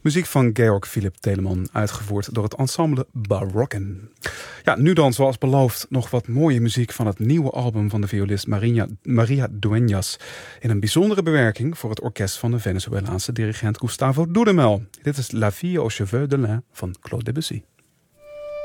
Muziek van Georg Philipp Telemann, uitgevoerd door het ensemble Barokken. Ja, nu dan, zoals beloofd, nog wat mooie muziek van het nieuwe album van de violist Maria Dueñas. In een bijzondere bewerking voor het orkest van de Venezolaanse dirigent Gustavo Dudamel. Dit is La Fille aux cheveux de lin van Claude Debussy.